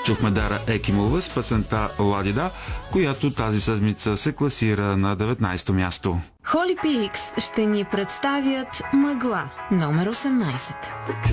Чухме Дара Екимова с песента Ладида, която тази седмица се класира на 19-то място. Holy PX ще ни представят Мъгла, номер 18.